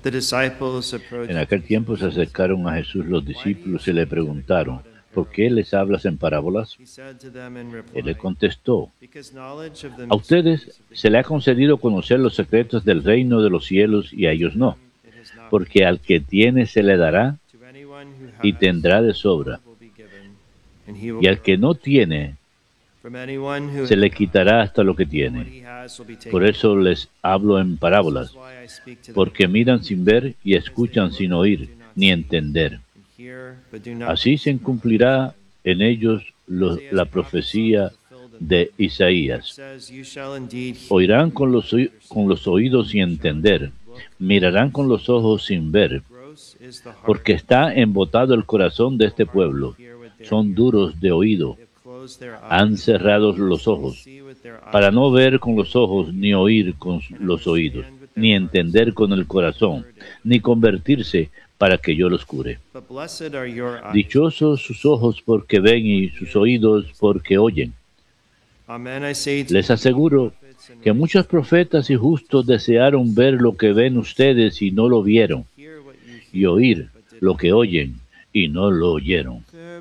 En aquel tiempo se acercaron a Jesús los discípulos y le preguntaron, ¿por qué les hablas en parábolas? Él le contestó, a ustedes se le ha concedido conocer los secretos del reino de los cielos y a ellos no, porque al que tiene se le dará y tendrá de sobra, y al que no tiene se le quitará hasta lo que tiene. Por eso les hablo en parábolas, porque miran sin ver y escuchan sin oír ni entender. Así se cumplirá en ellos la profecía de Isaías. Oirán con los oídos sin entender, mirarán con los ojos sin ver, porque está embotado el corazón de este pueblo. Son duros de oído, han cerrado los ojos, para no ver con los ojos, ni oír con los oídos, ni entender con el corazón, ni convertirse para que yo los cure. Dichosos sus ojos porque ven y sus oídos porque oyen. Les aseguro que muchos profetas y justos desearon ver lo que ven ustedes y no lo vieron, y oír lo que oyen y no lo oyeron.